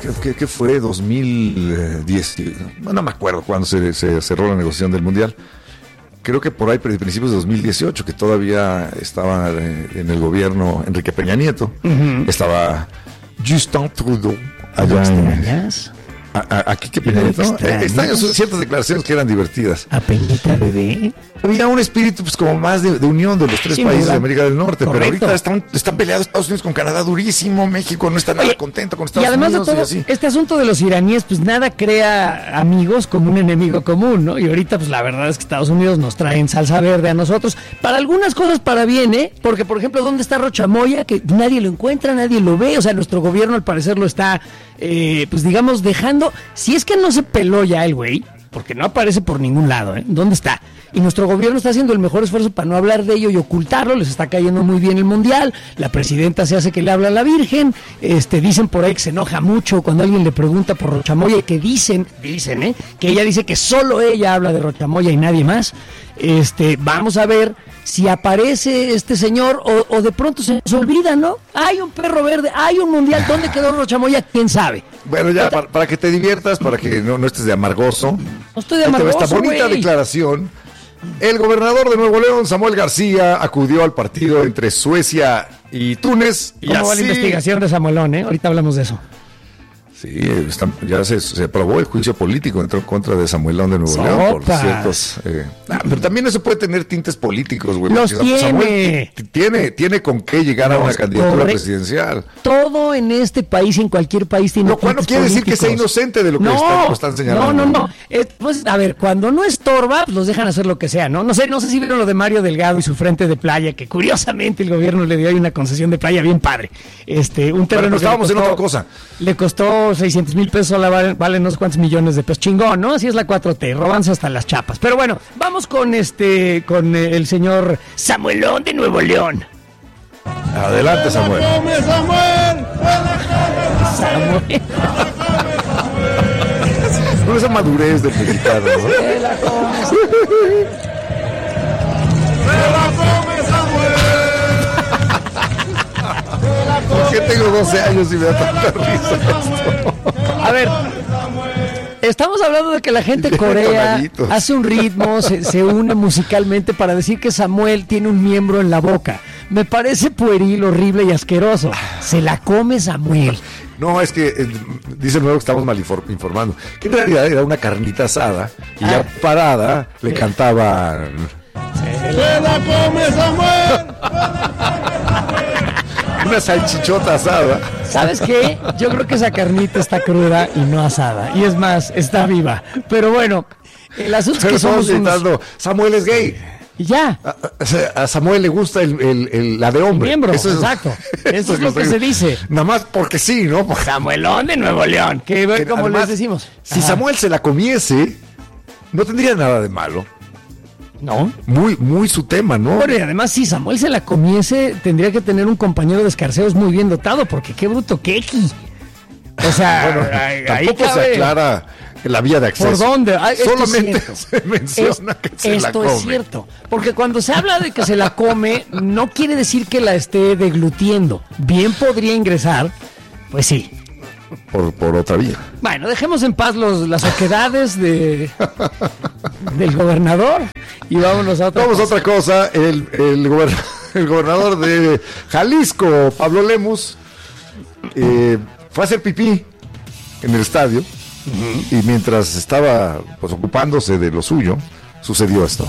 ¿qué fue? 2010, no me acuerdo cuándo se cerró la negociación del Mundial. Creo que por ahí, principios de 2018, que todavía estaba en el gobierno Enrique Peña Nieto, estaba Justin Trudeau allá en... Aquí que Peña Nieto, están ciertas declaraciones que eran divertidas. ¿A Peñita bebé? Había un espíritu pues como más de unión de los tres países de América del Norte. Correcto. Pero ahorita están peleados Estados Unidos con Canadá durísimo, México no está nada contento con Estados Unidos. Y además de todo, este asunto de los iraníes, pues nada crea amigos como un enemigo común, ¿no? Y ahorita pues la verdad es que Estados Unidos nos trae en salsa verde a nosotros, para algunas cosas para bien, ¿eh? Porque por ejemplo, ¿dónde está Rocha Moya? Que nadie lo encuentra, nadie lo ve, o sea, nuestro gobierno al parecer lo está, pues digamos, dejando, si es que no se peló ya el güey, porque no aparece por ningún lado, ¿eh? ¿Dónde está? Y nuestro gobierno está haciendo el mejor esfuerzo para no hablar de ello y ocultarlo. Les está cayendo muy bien el Mundial. La presidenta se hace que le habla a la Virgen. Dicen por ahí que se enoja mucho cuando alguien le pregunta por Rocha Moya, y que dicen, que ella dice que solo ella habla de Rocha Moya y nadie más. Vamos a ver si aparece este señor o de pronto se nos olvida, ¿no? Hay un perro verde, hay un Mundial. ¿Dónde quedó Rocha Moya? ¿Quién sabe? Bueno, ya, para que te diviertas, para que no estés de amargoso. No estoy de amargoso, esta bonita declaración. El gobernador de Nuevo León, Samuel García, acudió al partido entre Suecia y Túnez. ¿Cómo va la investigación de Samuelón, Ahorita hablamos de eso. Sí, ya se aprobó el juicio político en contra de Samuelón de Nuevo León por ciertos... pero también eso puede tener tintes políticos, güey. Los tiene. Tiene con qué llegar a una candidatura presidencial. Todo en este país, en cualquier país, tiene lo cual no quiere decir que sea inocente de lo que están señalando. No. Pues, a ver, cuando no estorba, pues los dejan hacer lo que sea, ¿no? No sé si vieron lo de Mario Delgado y su frente de playa, que curiosamente el gobierno le dio ahí una concesión de playa bien padre. Un terreno pero estábamos en otra cosa. Le costó 600,000 pesos, vale no sé cuántos millones de pesos. Chingón, ¿no? Así es la 4T, robanse hasta las chapas. Pero bueno, vamos con el señor Samuelón de Nuevo León. Adelante, Samuel. Samuel. No esa madurez del mexicano, ¿no? Se la come, Samuel. ¿Por qué tengo 12 años y me da tanta risa esto? A ver, estamos hablando de que la gente de Corea hace un ritmo, se une musicalmente para decir que Samuel tiene un miembro en la boca. Me parece pueril, horrible y asqueroso. Se la come Samuel. No, es que dice luego que estamos mal informando. Que en realidad era una carnita asada y ya parada le cantaban... ¡Se la come Samuel! Una salchichota asada. ¿Sabes qué? Yo creo que esa carnita está cruda y no asada. Y es más, está viva. Pero bueno, el asunto es que somos gritando, Samuel es gay. Y ya. A Samuel le gusta la de hombre. Miembro, exacto. Eso es lo que se dice. Nada más porque sí, ¿no? Samuelón de Nuevo León. Que como les decimos. Si Samuel se la comiese, no tendría nada de malo. No. Muy su tema, ¿no? Bueno, y además, si Samuel se la comiese, tendría que tener un compañero de escarceos muy bien dotado, porque qué bruto quequi. O sea, bueno, tampoco se aclara la vía de acceso. ¿Por dónde? Solamente se menciona que se la come. Esto es cierto, porque cuando se habla de que se la come, no quiere decir que la esté deglutiendo. Bien podría ingresar, pues sí. Por otra vía. Bueno, dejemos en paz las oquedades del gobernador y vámonos a otra cosa. El gobernador de Jalisco, Pablo Lemus, fue a hacer pipí en el estadio y mientras estaba pues ocupándose de lo suyo, sucedió esto.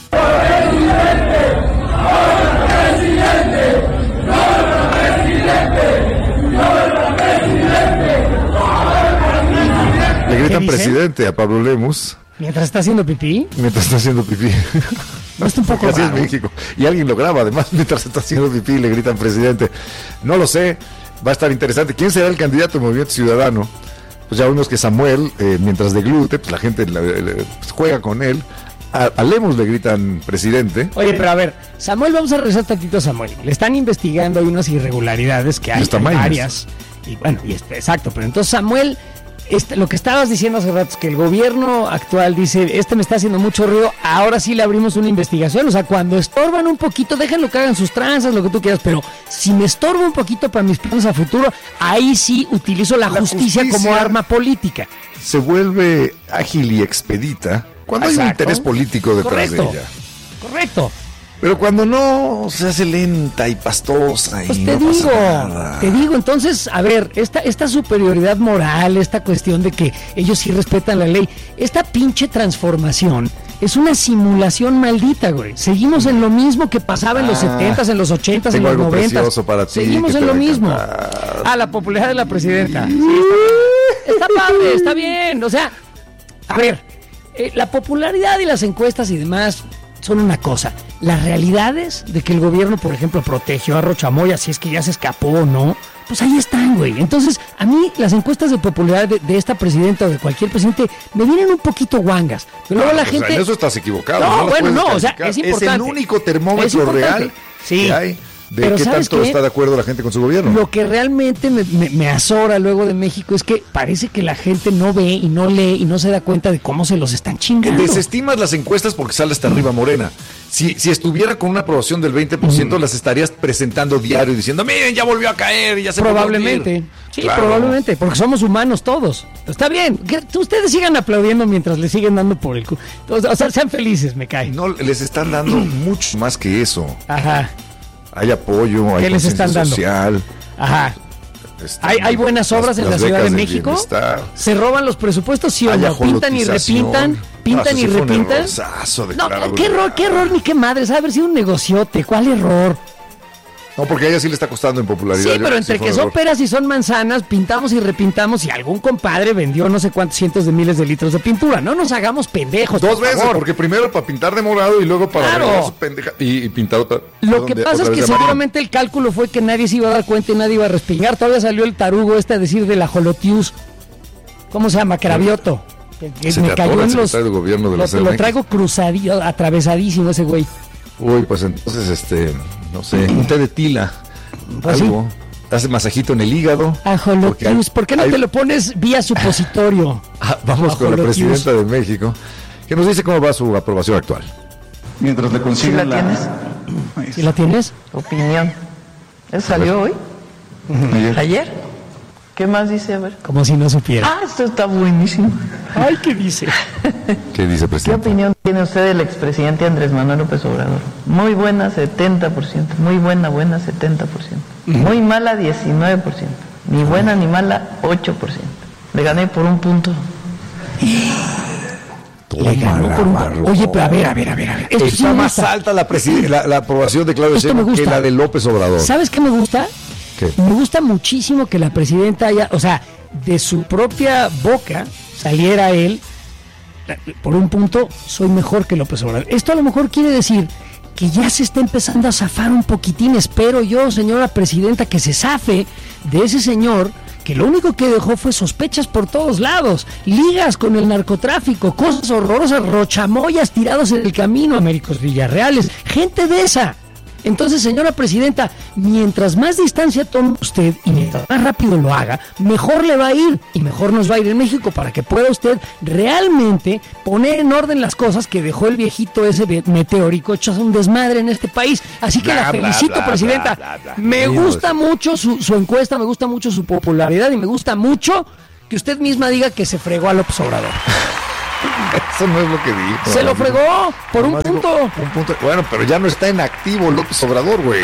Le gritan presidente a Pablo Lemus. ¿Mientras está haciendo pipí? Mientras está haciendo pipí. No está un poco así raro. Es México. Y alguien lo graba, además, mientras está haciendo pipí, le gritan presidente. No lo sé, va a estar interesante. ¿Quién será el candidato del Movimiento Ciudadano? Pues ya vimos que Samuel, mientras deglute, pues la gente pues juega con él. A Lemus le gritan presidente. Oye, pero a ver, Samuel, vamos a regresar tantito a Samuel. Le están investigando unas irregularidades que hay varias. Y bueno, exacto, pero entonces Samuel lo que estabas diciendo hace rato es que el gobierno actual dice, me está haciendo mucho ruido, ahora sí le abrimos una investigación. O sea, cuando estorban un poquito, déjenlo que hagan sus tranzas, lo que tú quieras, pero si me estorba un poquito para mis planes a futuro, ahí sí utilizo la justicia como arma política. Se vuelve ágil y expedita cuando hay un interés político detrás de ella. Correcto. Pero cuando no, se hace lenta y pastosa. Pues y te no digo, pasa nada. Entonces, a ver, esta superioridad moral, esta cuestión de que ellos sí respetan la ley, esta pinche transformación es una simulación maldita, güey. Seguimos en lo mismo que pasaba en los 70s, en los 80s, en los 90s. Para ti, seguimos en lo mismo. La popularidad de la presidenta. Sí, está padre, está bien. O sea, a ver, la popularidad y las encuestas y demás son una cosa. Las realidades de que el gobierno, por ejemplo, protegió a Rochamoya, si es que ya se escapó o no, pues ahí están, güey. Entonces, a mí las encuestas de popularidad de esta presidenta o de cualquier presidente me vienen un poquito guangas. Pero luego la gente... en eso estás equivocado. No, bueno, no, o sea, es importante. Es el único termómetro real que hay de qué tanto está de acuerdo la gente con su gobierno. Lo que realmente me azora luego de México es que parece que la gente no ve y no lee y no se da cuenta de cómo se los están chingando. Desestimas las encuestas porque sale hasta arriba Morena. Si estuviera con una aprobación del 20%, las estarías presentando diario diciendo, miren, ya volvió a caer y ya se probablemente. Sí, claro. Probablemente, porque somos humanos todos. Está bien, que ustedes sigan aplaudiendo mientras le siguen dando por el culo. O sea, sean felices, me cae. No, les están dando mucho más que eso. Ajá. Hay apoyo, hay conciencia social. Ajá. ¿Hay buenas obras en la Ciudad de México? ¿Se roban los presupuestos? ¿Sí o no? ¿Pintan y repintan? ¿Pintan y repintan? No, qué error ni qué madre. ¿Sabe haber sido un negociote? ¿Cuál error? No, porque a ella sí le está costando en popularidad. Sí, pero entre que son peras y son manzanas, pintamos y repintamos y algún compadre vendió no sé cuántos cientos de miles de litros de pintura. No nos hagamos pendejos. Dos veces, porque primero para pintar de morado y luego para arreglar su pendeja y pintar otra. Lo que pasa es que seguramente el cálculo fue que nadie se iba a dar cuenta y nadie iba a respingar. Todavía salió el tarugo a decir de la Jolotius. ¿Cómo se llama? Cravioto. Que me cayó en los... del gobierno de lo traigo cruzadillo, atravesadísimo ese güey. Uy, pues entonces, no sé, un té de tila, pues algo, sí. Hace masajito en el hígado. Ajolotius, ¿por qué no te lo pones vía supositorio? Vamos con la presidenta de México, que nos dice cómo va su aprobación actual. Mientras le consiguen ¿Sí la tienes? ¿Sí la tienes? Opinión. ¿Eso salió hoy? ¿Ayer? ¿Qué más dice? A ver. Como si no supiera. Esto está buenísimo. Ay, ¿qué dice? ¿Qué dice, presidente? ¿Qué opinión tiene usted del expresidente Andrés Manuel López Obrador? Muy buena, 70%. Muy buena, 70%. Muy mala, 19%. Ni buena ni mala, 8%. Le gané por un punto. Le ganó por un... Oye, pero a ver. Esto está sí más alta la aprobación de Claudia Sheinbaum que la de López Obrador. ¿Sabes qué me gusta? ¿Qué? Me gusta muchísimo que la presidenta haya, o sea, de su propia boca saliera él, por un punto, soy mejor que López Obrador. Esto a lo mejor quiere decir que ya se está empezando a zafar un poquitín. Espero yo, señora presidenta, que se zafe de ese señor que lo único que dejó fue sospechas por todos lados, ligas con el narcotráfico, cosas horrorosas, rochamoyas tirados en el camino, Américos Villarreales, gente de esa. Entonces, señora presidenta, mientras más distancia tome usted y mientras más rápido lo haga, mejor le va a ir y mejor nos va a ir en México para que pueda usted realmente poner en orden las cosas que dejó el viejito ese meteórico hecho un desmadre en este país. Así que la felicito, presidenta. Me gusta mucho su encuesta, me gusta mucho su popularidad y me gusta mucho que usted misma diga que se fregó a López Obrador. Eso no es lo que dijo. Se lo fregó por un punto. Un punto. Bueno, pero ya no está en activo López Obrador, güey.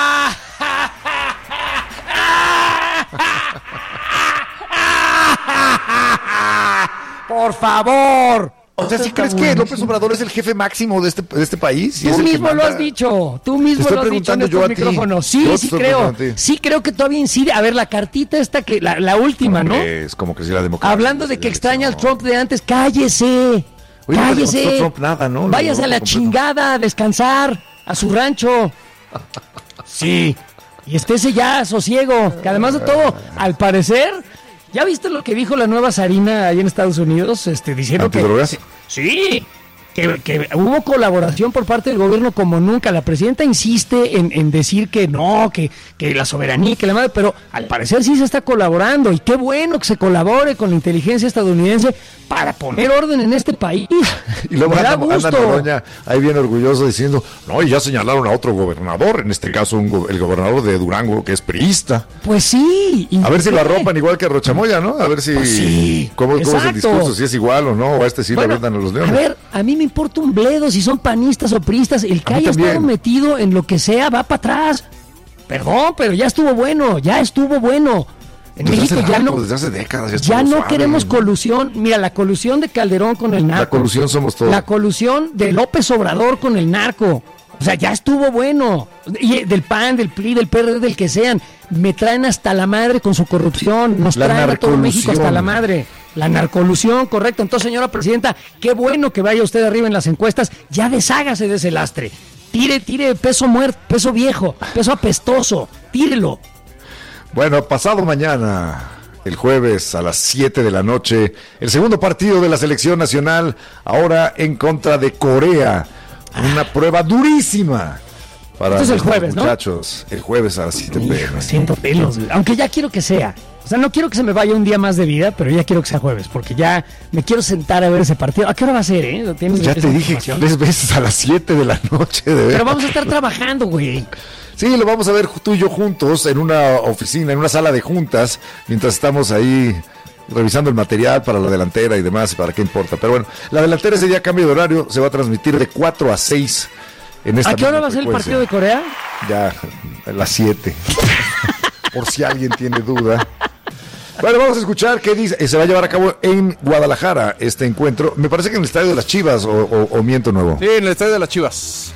Por favor. O sea, ¿sí crees que López Obrador es el jefe máximo de este país? Tú mismo lo has dicho. Tú mismo lo has dicho en estos micrófonos. Sí creo. Sí creo que todavía incide. A ver, la cartita esta que la última, ¿no? Es como que si la democracia. Hablando de que extraña al Trump de antes, cállese. Oye, cállese. No Trump nada, ¿no? Váyase a la chingada a descansar a su rancho. Sí. Y estése ya sosiego. Que además de todo, al parecer, ¿ya viste lo que dijo la nueva Sarina ahí en Estados Unidos? Diciendo ¿Antidrogas? que... Sí. que hubo colaboración por parte del gobierno como nunca. La presidenta insiste en decir que no, que la soberanía, que la madre, pero al parecer sí se está colaborando, y qué bueno que se colabore con la inteligencia estadounidense para poner orden en este país. Y luego anda Noroña ahí bien orgulloso diciendo, no, y ya señalaron a otro gobernador, en este caso el gobernador de Durango, que es priista. Pues sí. A ver si lo arropan igual que a Rochamoya, ¿no? A ver si... Pues sí, ¿Cómo es el discurso? Si es igual o no, o a este sí le vendan a los leones. A ver, a mí me importa un bledo si son panistas o priistas. El que haya estado metido en lo que sea va para atrás. Perdón, pero ya estuvo bueno. En México desde hace décadas ya no queremos colusión. Mira, la colusión de Calderón con el narco. La colusión somos todos. La colusión de López Obrador con el narco. O sea, ya estuvo bueno. Y del PAN, del PRI, del PRD, del que sean. Me traen hasta la madre con su corrupción. Nos traen a todo México hasta la madre. La narcolusión, correcto. Entonces, señora presidenta, qué bueno que vaya usted arriba en las encuestas. Ya deshágase de ese lastre. Tire peso muerto, peso viejo, peso apestoso. Tírelo. Bueno, pasado mañana, el jueves a las 7 de la noche, el segundo partido de la selección nacional, ahora en contra de Corea. Una prueba durísima para el jueves, muchachos. ¿No? El jueves a las 7 p.m. Siento pelos, aunque ya quiero que sea. O sea, no quiero que se me vaya un día más de vida, pero ya quiero que sea jueves, porque ya me quiero sentar a ver ese partido. ¿A qué hora va a ser, Ya te dije 3 veces a las 7 de la noche. Pero vamos a estar trabajando, güey. Sí, lo vamos a ver tú y yo juntos en una oficina, en una sala de juntas, mientras estamos ahí revisando el material para la delantera y demás, para qué importa. Pero bueno, la delantera ese día cambio de horario, se va a transmitir de 4 a 6 en esta. ¿A qué hora va a ser el partido de Corea? Ya, a las 7. Por si alguien tiene duda. Bueno, vamos a escuchar qué dice. Se va a llevar a cabo en Guadalajara este encuentro. Me parece que en el Estadio de las Chivas, o miento nuevo. Sí, en el Estadio de las Chivas.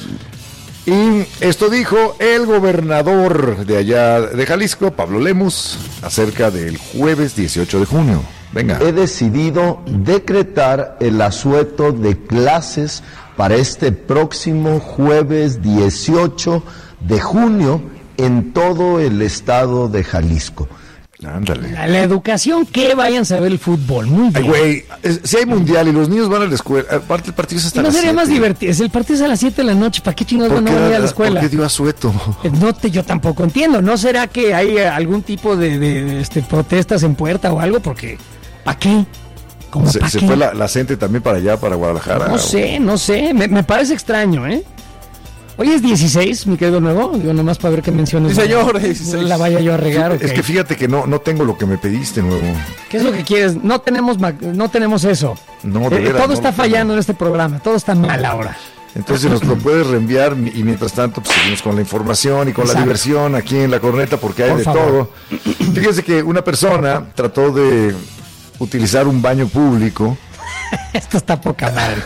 Y esto dijo el gobernador de allá de Jalisco, Pablo Lemus, acerca del jueves 18 de junio. Venga. He decidido decretar el asueto de clases para este próximo jueves 18 de junio en todo el estado de Jalisco. Ándale. La educación, que vayan a ver el fútbol. Muy bien. Güey, si hay mundial y los niños van a la escuela, aparte el partido es hasta las 7. No sería más divertido. El partido es a las 7 de la noche. ¿Para qué chingados van a ir a la escuela? ¿Por qué dio asueto? Yo tampoco entiendo. ¿No será que hay algún tipo de protestas en puerta o algo? Porque, ¿para qué? ¿Se fue la gente también para allá, para Guadalajara? No sé. Me parece extraño, ¿eh? Hoy es 16, mi querido Nuevo. Digo, nomás para ver qué menciones. Sí, señor, 16. No la vaya yo a regar. Es que fíjate que no tengo lo que me pediste, Nuevo. ¿Qué es lo que quieres? No tenemos eso. No, de veras, todo está fallando en este programa. Todo está mal ahora. Entonces nos lo puedes reenviar y mientras tanto pues seguimos con la información y con la diversión aquí en La Corneta, porque hay de todo. Fíjense que una persona trató de utilizar un baño público. Esto está poca madre.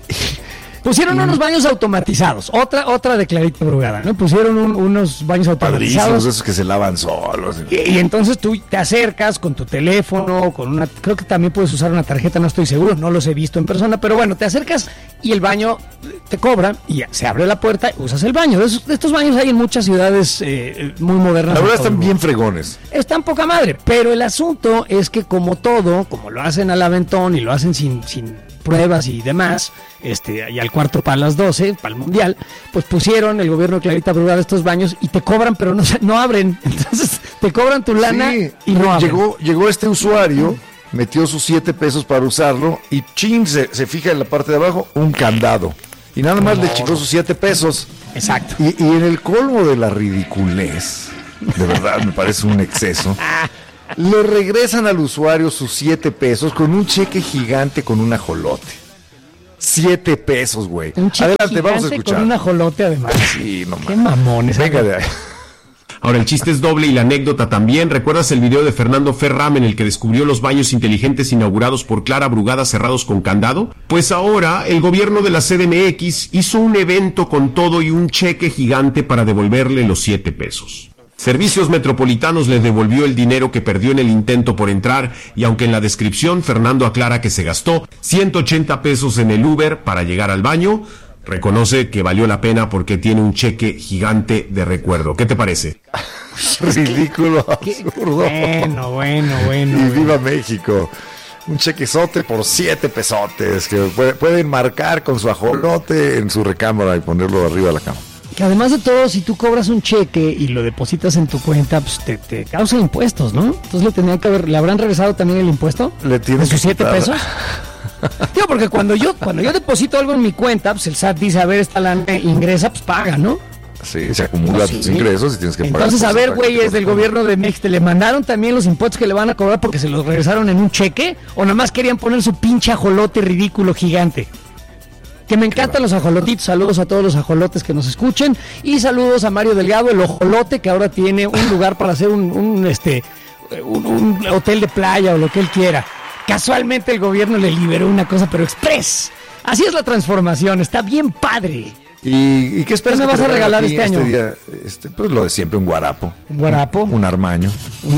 Pusieron unos baños automatizados, otra de Clarita Brugada, ¿no? Pusieron unos baños automatizados. Padrísimos, esos que se lavan solos. Y entonces tú te acercas con tu teléfono, creo que también puedes usar una tarjeta, no estoy seguro, no los he visto en persona, pero bueno, te acercas y el baño te cobra y se abre la puerta y usas el baño. De estos baños hay en muchas ciudades muy modernas. La verdad están bien fregones. Están poca madre, pero el asunto es que como lo hacen al aventón y lo hacen sin pruebas y demás, y al cuarto para las 12, para el mundial, pues pusieron el gobierno de Clarita Brugada estos baños y te cobran, pero no abren. Entonces te cobran tu lana y no abren. Llegó este usuario, metió sus 7 pesos para usarlo y se fija en la parte de abajo un candado. Y nada más le chicó sus 7 pesos. Exacto. Y en el colmo de la ridiculez, de verdad me parece un exceso, le regresan al usuario sus 7 pesos con un cheque gigante con un ajolote. 7 pesos, güey. Adelante, vamos a escuchar. Con un ajolote, además. Sí, no mames. Qué mamones. Venga de ahí. Ahora, el chiste es doble y la anécdota también. ¿Recuerdas el video de Fernando Ferram en el que descubrió los baños inteligentes inaugurados por Clara Brugada cerrados con candado? Pues ahora el gobierno de la CDMX hizo un evento con todo y un cheque gigante para devolverle los 7 pesos. Servicios Metropolitanos le devolvió el dinero que perdió en el intento por entrar, y aunque en la descripción Fernando aclara que se gastó 180 pesos en el Uber para llegar al baño, reconoce que valió la pena porque tiene un cheque gigante de recuerdo. ¿Qué te parece? Ridículo, absurdo. Bueno. Y viva México. un chequezote por 7 pesotes que pueden marcar con su ajolote en su recámara y ponerlo arriba de la cama. Que además de todo, si tú cobras un cheque y lo depositas en tu cuenta, pues te causa impuestos, ¿no? Entonces ¿le habrán regresado también el impuesto? Le tienes ¿De sus que 7 quitar. pesos? Digo, porque cuando yo deposito algo en mi cuenta, pues el SAT dice, a ver, esta lana ingresa, pues paga, ¿no? Sí, se acumulan tus ingresos y tienes que pagar. Entonces, a ver, porcentaje. güeyes del gobierno de México, ¿le mandaron también los impuestos que le van a cobrar porque se los regresaron en un cheque? ¿O nada más querían poner su pinche ajolote ridículo gigante? Que me encantan los ajolotitos. Saludos a todos los ajolotes que nos escuchen. Y saludos a Mario Delgado, el ojolote, que ahora tiene un lugar para hacer un hotel de playa o lo que él quiera. Casualmente el gobierno le liberó una cosa, pero express. Así es la transformación, está bien padre. ¿Y qué esperas? ¿Qué me vas a regalar este año? Día? Pues lo de siempre, un guarapo. ¿Un guarapo? Un armaño.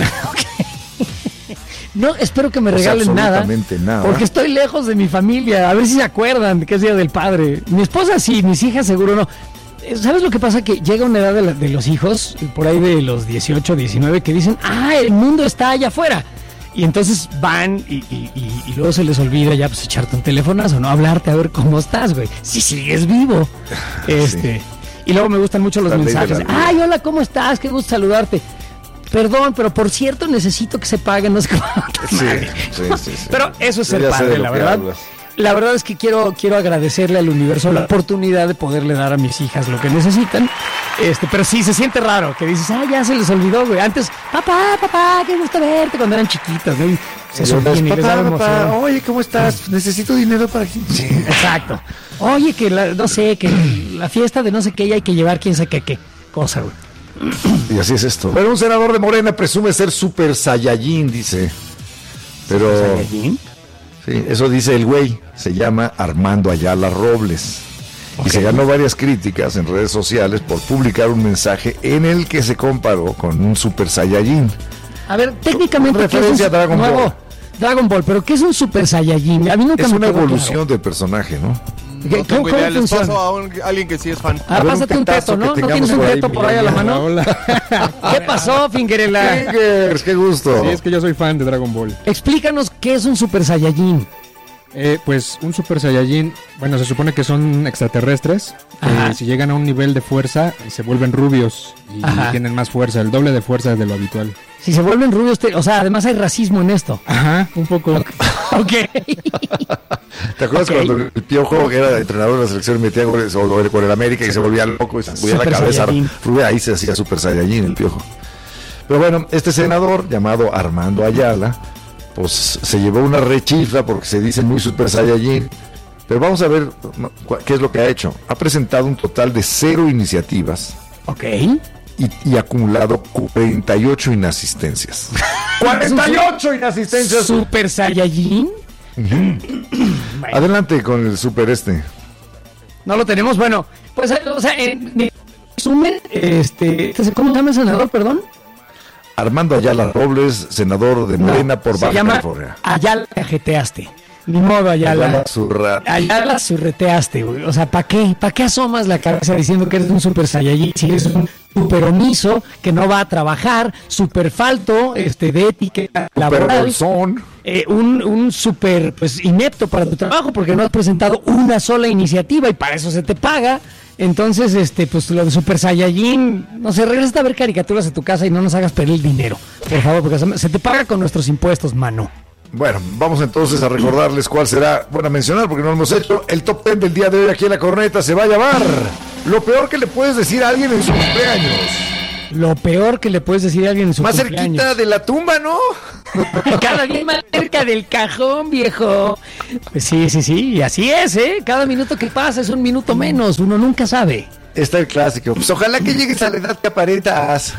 No, espero que me O sea, regalen absolutamente nada. porque estoy lejos de mi familia. A ver si se acuerdan de que es Día del Padre. Mi esposa sí, mis hijas seguro no. ¿Sabes lo que pasa? Que llega una edad de los hijos, por ahí de los 18, 19, que dicen, el mundo está allá afuera. Y entonces van y luego se les olvida ya pues echarte un teléfonazo, no hablarte a ver cómo estás, güey. Si sigues vivo. Sí. Y luego me gustan mucho los La ley de mensajes. la vida. Hola, ¿cómo estás? Qué gusto saludarte. Perdón, pero por cierto necesito que se pague, no sé cómo. Sí. Pero eso es Yo ser ya sé de padre, lo la que verdad. hablas. La verdad es que quiero agradecerle al universo la oportunidad de poderle dar a mis hijas lo que necesitan. Pero sí, se siente raro que dices, ya se les olvidó, güey. Antes, papá, qué gusto verte, cuando eran chiquitas, ¿no? Y se sonríen y les daba emoción. Oye, ¿cómo estás? Necesito dinero para aquí. Sí, exacto. Oye, que la fiesta de no sé qué ya hay que llevar quién sabe qué cosa, güey. Y así es esto. Pero un senador de Morena presume ser super saiyajin, dice. Pero... ¿Saiyajin? Sí, eso dice el güey. Se llama Armando Ayala Robles. Y se ganó varias críticas en redes sociales por publicar un mensaje en el que se comparó con un super saiyajin. A ver, técnicamente, ¿qué es Referencia a Dragon Ball. Dragon Ball, pero ¿qué es un super saiyajin? A mí nunca Es me una quedó evolución claro. del personaje, ¿no? No tengo idea, les funciona? paso a alguien que sí es fan. A ver, Pásate un tetazo teto, ¿no? que ¿No tengamos tienes un por ahí, teto por ahí a la mano? ¿Qué pasó, Fingerela? Fingers, qué gusto. Sí, es que yo soy fan de Dragon Ball. Explícanos qué es un super saiyajin. Pues un Super Saiyajin, bueno, se supone que son extraterrestres. Ajá. Si llegan a un nivel de fuerza, se vuelven rubios y Ajá. tienen más fuerza, el doble de fuerza de lo habitual. Si se vuelven rubios, o sea, además hay racismo en esto. Ajá, un poco. Ok. ¿Te acuerdas Ok. cuando el Piojo era entrenador de la selección y metía goles o con el América y se volvía loco y se movía la Super cabeza Saiyajin. rubia? Ahí se hacía super saiyajin el Piojo. Pero bueno, este senador llamado Armando Ayala, pues se llevó una rechifla porque se dice muy super saiyajin. Pero vamos a ver qué es lo que ha hecho. Ha presentado un total de 0 iniciativas Ok. y acumulado 48 inasistencias. ¡48 inasistencias! Super saiyajin. Adelante con el super No lo tenemos, bueno, pues, o sea, en resumen, ¿cómo se llama el senador, perdón? Armando Ayala Robles, senador de Morena por Se Baja llama California. Ayala cajeteaste. Ni modo, Ayala. Ayala Zurrat. Ayala surreteaste, güey. O sea, ¿para qué? ¿Para qué asomas la cabeza diciendo que eres un super saiyajin? Si eres un super omiso, que no va a trabajar, super falto, de etiqueta laboral. Bolsón. Un super, pues, inepto para tu trabajo porque no has presentado una sola iniciativa y para eso se te paga. Entonces, pues lo de Super Saiyajin, no sé, regresa a ver caricaturas a tu casa y no nos hagas perder el dinero, por favor, porque se te paga con nuestros impuestos, mano. Bueno, vamos entonces a recordarles cuál será, bueno, a mencionar porque no lo hemos hecho, el top 10 del día de hoy aquí en La Corneta se va a llamar lo peor que le puedes decir a alguien en su cumpleaños. Lo peor que le puedes decir a alguien en su Más cumpleaños. cerquita de la tumba, ¿no? Cada día más cerca del cajón, viejo. Pues sí, y así es, cada minuto que pasa es un minuto menos, uno nunca sabe. Está el clásico, pues ojalá que llegues a la edad que aparentas.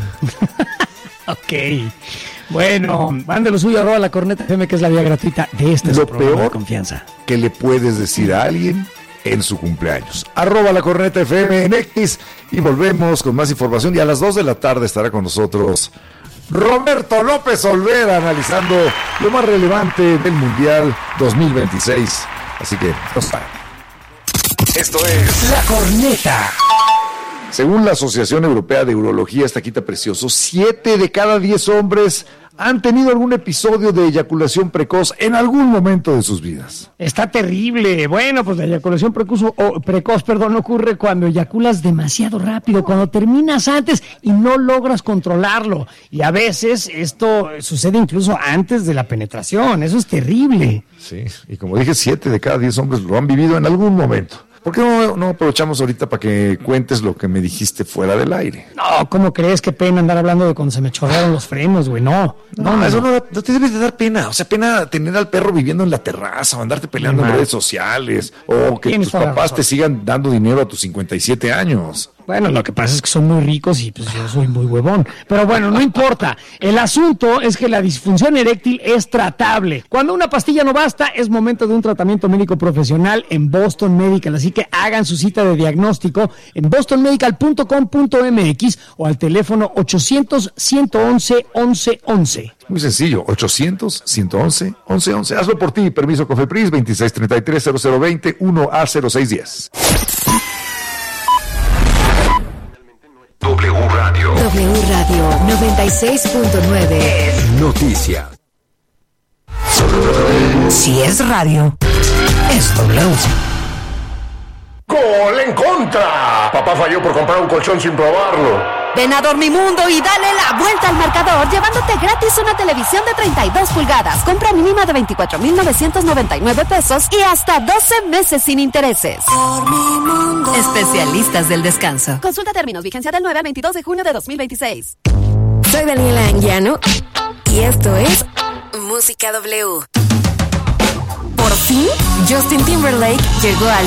Ok. Bueno, mande lo suyo, @ La Corneta FM, que es la vía gratuita de este Lo su programa peor de confianza. que le puedes decir a alguien en su cumpleaños. @ La Corneta FM en X y volvemos con más información y a las 2 de la tarde estará con nosotros Roberto López Olvera analizando lo más relevante del Mundial 2026. Así que, no saben. Esto es La Corneta. Según la Asociación Europea de Urología, esta quita precioso, 7 de cada 10 hombres han tenido algún episodio de eyaculación precoz en algún momento de sus vidas. Está terrible. Bueno, pues la eyaculación precoz ocurre cuando eyaculas demasiado rápido, cuando terminas antes y no logras controlarlo. Y a veces esto sucede incluso antes de la penetración. Eso es terrible. Sí, y como dije, 7 de cada 10 hombres lo han vivido en algún momento. ¿Por qué no aprovechamos ahorita para que cuentes lo que me dijiste fuera del aire? No, ¿cómo crees? Qué pena andar hablando de cuando se me chorrearon los frenos, güey. No, eso no te debe de dar pena. O sea, pena tener al perro viviendo en la terraza o andarte peleando en redes sociales o que tus papás te sigan dando dinero a tus 57 años. Bueno, lo que pasa es que son muy ricos y pues yo soy muy huevón. Pero bueno, no importa. El asunto es que la disfunción eréctil es tratable. Cuando una pastilla no basta, es momento de un tratamiento médico profesional en Boston Medical. Así que hagan su cita de diagnóstico en bostonmedical.com.mx o al teléfono 800-111-1111. Muy sencillo, 800-111-1111. Hazlo por ti. Permiso COFEPRIS 2633-0020 1A0610. W Radio 96.9 Noticia. Si es radio, es W. ¡Gol en contra! Papá falló por comprar un colchón sin probarlo. Ven a Dormimundo y dale la vuelta al marcador llevándote gratis una televisión de 32 pulgadas. Compra mínima de 24,999 pesos y hasta 12 meses sin intereses. Dormimundo. Especialistas del descanso. Consulta términos. Vigencia del 9 al 22 de junio de 2026. Soy Daniela Anguiano y esto es Música W. Por fin, Justin Timberlake llegó al